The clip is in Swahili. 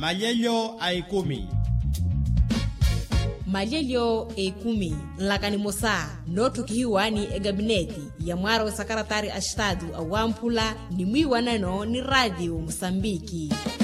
Malelyo aikumi. Malelyo ekumi nlakani mosa notu kihiwani gabineti ya mwaro wa sakaratari ashtadu awampula ni mwiwanano ni Radio Msambiki.